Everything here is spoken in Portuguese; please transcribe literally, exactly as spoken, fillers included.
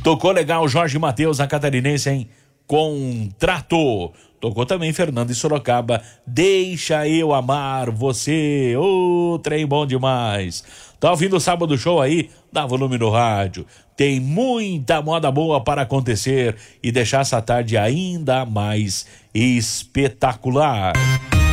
Tocou legal Jorge Mateus, a catarinense, em Contrato. Tocou também Fernando e Sorocaba, Deixa Eu Amar Você. Ô, oh, trem bom demais. Tá ouvindo o Sábado Show aí? Dá volume no rádio. Tem muita moda boa para acontecer e deixar essa tarde ainda mais espetacular.